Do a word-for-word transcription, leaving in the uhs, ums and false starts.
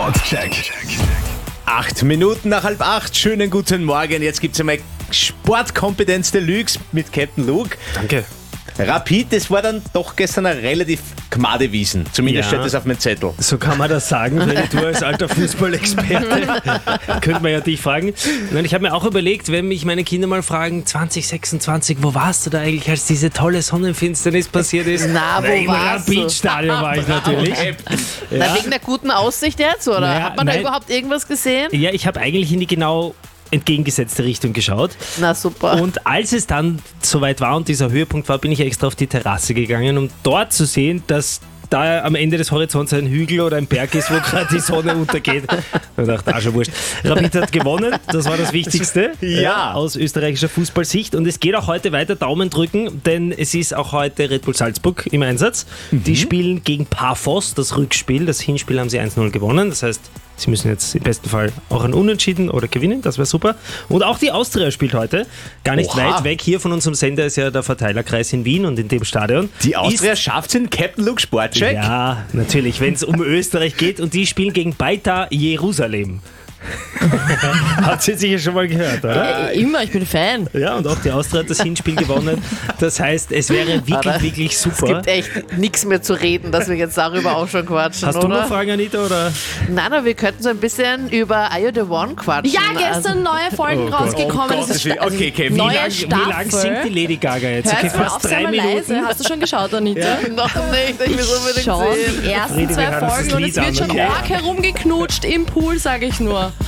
Soundcheck. Acht Minuten nach halb acht. Schönen guten Morgen. Jetzt gibt's einmal Sportkompetenz Deluxe mit Captain Luke. Danke. Rapid, das war dann doch gestern eine relativ gmade Wiesen. Zumindest Ja. steht das auf meinem Zettel. So kann man das sagen, denn du als alter Fußballexperte könnte man ja dich fragen. Und ich habe mir auch überlegt, wenn mich meine Kinder mal fragen, zwanzig sechsundzwanzig, wo warst du da eigentlich, als diese tolle Sonnenfinsternis passiert ist? Na, wo Im warst du? Rapid-Stadion war ich natürlich. Na, Ja. wegen der guten Aussicht jetzt, oder? Naja, Hat man nein. da überhaupt irgendwas gesehen? Ja, ich habe eigentlich in die genau entgegengesetzte Richtung geschaut. Na super. Und als es dann soweit war und dieser Höhepunkt war, bin ich extra auf die Terrasse gegangen, um dort zu sehen, dass da am Ende des Horizonts ein Hügel oder ein Berg ist, wo gerade die Sonne untergeht. Ich dachte, ah, schon wurscht. Rapid hat gewonnen, das war das Wichtigste Ja. aus österreichischer Fußballsicht. Und es geht auch heute weiter, Daumen drücken, denn es ist auch heute Red Bull Salzburg im Einsatz. Die spielen gegen Pafos, das Rückspiel. Das Hinspiel haben sie eins null gewonnen, das heißt, sie müssen jetzt im besten Fall auch ein Unentschieden oder gewinnen, das wäre super. Und auch die Austria spielt heute, gar nicht Oha. weit weg. Hier von unserem Sender ist ja der Verteilerkreis in Wien und in dem Stadion. Die Austria ist, schafft's in Captain Luke Sportcheck. ja, natürlich, wenn es um Österreich geht und die spielen gegen Beitar Jerusalem. Hat sie sicher schon mal gehört, oder? Äh, immer, ich bin Fan. Ja, und auch die Austria hat das Hinspiel gewonnen. Das heißt, es wäre wirklich, Aber wirklich Es super. gibt echt nichts mehr zu reden, dass wir jetzt darüber auch schon quatschen, Hast du oder? noch Fragen, Anita? Oder? Nein, aber wir könnten so ein bisschen über Are You The One quatschen. Ja, gestern neue Folgen Oh Gott. rausgekommen. Oh das ist Gott, okay, Kevin. neue Wie lang, Staffel. wie lang singt die Lady Gaga jetzt? Hör Okay, jetzt mal fast auf, sei drei mal Minuten. leise. Hast du schon geschaut, Anita? Noch nicht, ich will unbedingt Schon sehen. die ersten Friedi, wir zwei hören uns das Folgen und Lied es wird an, schon okay? arg herumgeknutscht im Pool, sage ich nur.